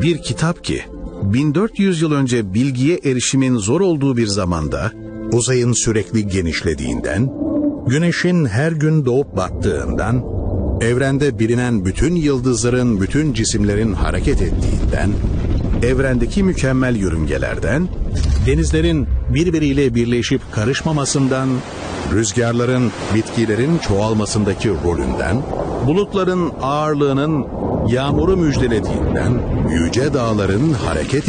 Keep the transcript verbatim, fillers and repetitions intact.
Bir kitap ki bin dört yüz yıl önce bilgiye erişimin zor olduğu bir zamanda, uzayın sürekli genişlediğinden, güneşin her gün doğup battığından, evrende bilinen bütün yıldızların, bütün cisimlerin hareket ettiğinden, evrendeki mükemmel yörüngelerden, denizlerin birbiriyle birleşip karışmamasından, rüzgarların, bitkilerin çoğalmasındaki rolünden, bulutların ağırlığının yağmuru müjdelediğinden, yüce dağların hareket